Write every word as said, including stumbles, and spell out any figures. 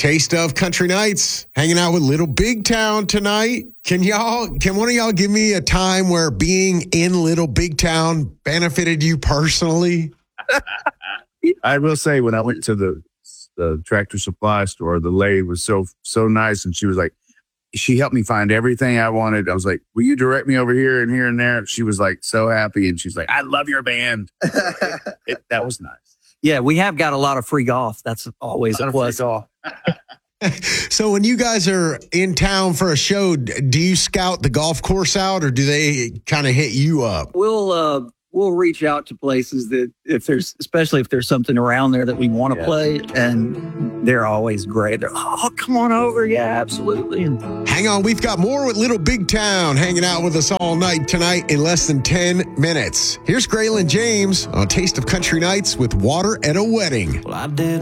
Taste of Country Nights, hanging out with Little Big Town tonight. Can y'all, can one of y'all give me a time where being in Little Big Town benefited you personally? I will say, when I went to the the Tractor Supply store, the lady was so so nice, and she was like, she helped me find everything I wanted. I was like, will you direct me over here and here and there? She was like so happy, and she's like, I love your band. it, that was nice. Yeah, we have got a lot of free golf. That's always a plus. So when you guys are in town for a show, do you scout the golf course out, or do they kind of hit you up? We'll uh, we'll reach out to places that if there's, especially if there's something around there that we want to yeah. play, and they're always great. They're, oh, come on over. Yeah, absolutely. And hang on. We've got more with Little Big Town hanging out with us all night tonight in less than ten minutes. Here's Graylin James on Taste of Country Nights with Water at a Wedding. Well, I did